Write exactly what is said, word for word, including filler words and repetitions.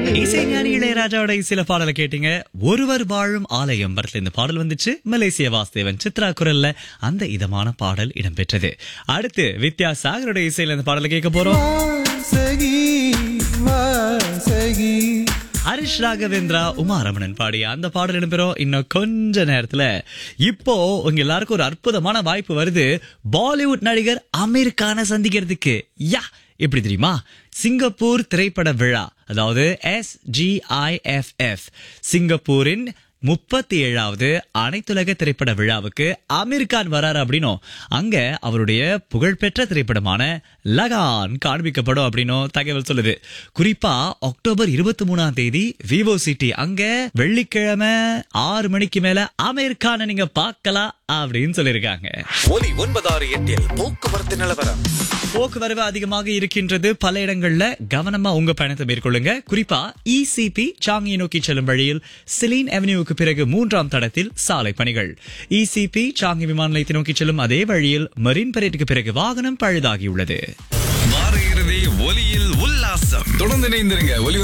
இசைஞானி இளையராஜாவோட இசையில பாடலை கேட்டீங்க. ஒருவர் வாழும் ஆலயம் படத்துல இந்த பாடல் வந்துச்சு. மலேசிய வாசுதேவன் சித்ரா குரல்ல அந்த இதமான பாடல் இடம்பெற்றது. அடுத்து வித்யாசாகரோட இசையில இந்த பாடலை கேட்க போறோம். ஹரிஷ் ராகவேந்திரா, உமாரமணன் பாடிய அந்த பாடல் இடம்பெறும் இன்னும் கொஞ்ச நேரத்துல. இப்போ உங்க எல்லாருக்கும் ஒரு அற்புதமான வாய்ப்பு வருது. பாலிவுட் நடிகர் அமீர் கானை சந்திக்கிறதுக்கு. யா எப்படி தெரியுமா? சிங்கப்பூர் திரைப்பட விழா, அதாவது S G I F F, சிங்கப்பூரின் முப்பத்தி ஏழாவது அனைத்துலக திரைப்பட விழாவுக்கு அமீர் கான் வராரு அப்படின்னும், அங்க அவருடைய புகழ்பெற்ற திரைப்படமான லகான் காண்பிக்கப்படும் அப்படின்னும் தகவல் சொல்லுது. குறிப்பா அக்டோபர் இருபத்தி மூணாம் தேதி விவோ சிட்டி, அங்க வெள்ளிக்கிழமை ஆறு மணிக்கு மேல அமீர் கானை நீங்க பார்க்கலாம் அப்படின்னு சொல்லியிருக்காங்க. ஒலி ஒன்பதாறு எட்டில் போக்குவரத்து நிலவரம். போக்குவரவு அதிகமாக இருக்கின்றது. பல இடங்கள்ல கவனமா உங்க பயணத்தை மேற்கொள்ளுங்க. குறிப்பா இசிபி சாங்கியை நோக்கி செல்லும் வழியில் சிலீன் அவென்யூவுக்கு பிறகு மூன்றாம் தடத்தில் சாலை பணிகள். இசிபி சாங்கி விமான நிலையத்தை நோக்கி செல்லும் அதே வழியில் மரீன் பரேட்டுக்கு பிறகு வாகனம் பழுதாகியுள்ளது. வார இறுதி ஒலியில் உல்லாசம். தொடர்ந்து இணைந்திருங்க. ஒலி